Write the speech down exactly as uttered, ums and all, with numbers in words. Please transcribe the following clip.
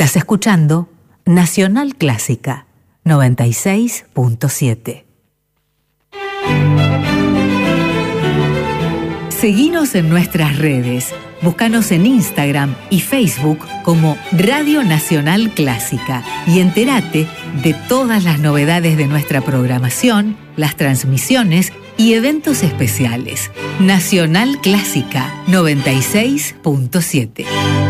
Estás escuchando Nacional Clásica noventa y seis punto siete. Seguinos en nuestras redes. Búscanos en Instagram y Facebook como Radio Nacional Clásica y entérate de todas las novedades de nuestra programación, las transmisiones y eventos especiales. Nacional Clásica noventa y seis punto siete.